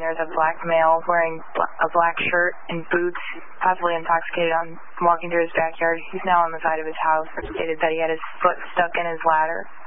there's a black male wearing a black shirt and boots, possibly intoxicated, walking through his backyard. He's now on the side of his house. It stated that he had his foot stuck in his ladder.